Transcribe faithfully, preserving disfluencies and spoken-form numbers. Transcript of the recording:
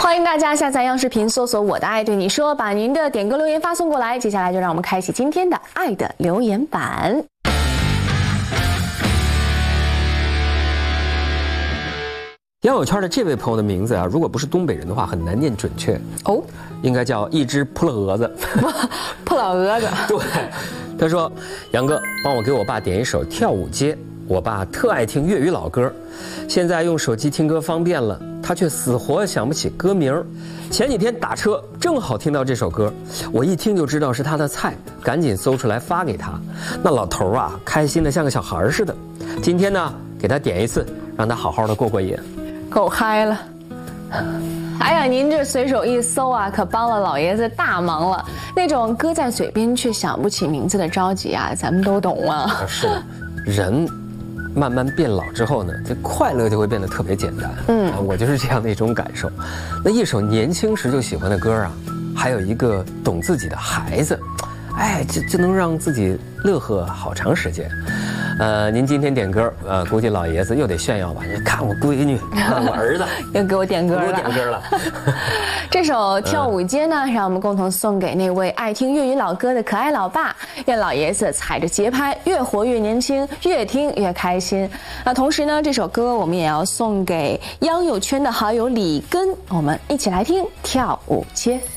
欢迎大家下载央视频，搜索“我的爱对你说”，把您的点歌留言发送过来。接下来就让我们开启今天的爱的留言板。 交友圈的这位朋友的名字啊，如果不是东北人的话，很难念准确哦， 应该叫一只扑了蛾子。 扑了蛾子。 对，他说：“杨哥，帮我给我爸点一首《跳舞街》，我爸特爱听粤语老歌，现在用手机听歌方便了，他却死活想不起歌名。前几天打车正好听到这首歌，我一听就知道是他的菜，赶紧搜出来发给他。那老头啊，开心的像个小孩似的。今天呢，给他点一次，让他好好的过过瘾。” 够嗨了！哎呀，您这随手一搜啊，可帮了老爷子大忙了。那种搁在嘴边却想不起名字的着急啊，咱们都懂啊。 是的，人慢慢变老之后呢，这快乐就会变得特别简单。嗯，我就是这样的一种感受。那一首年轻时就喜欢的歌啊，还有一个懂自己的孩子，哎，这这能让自己乐呵好长时间。呃，您今天点歌，呃，估计老爷子又得炫耀吧？你看我闺女，看我儿子， 又给我点歌了， 给我点歌了。 这首《跳舞街》呢，让我们共同送给那位爱听粤语老歌的可爱老爸，愿老爷子踩着节拍，越活越年轻，越听越开心。那同时呢，这首歌我们也要送给央友圈的好友李根，我们一起来听《跳舞街》。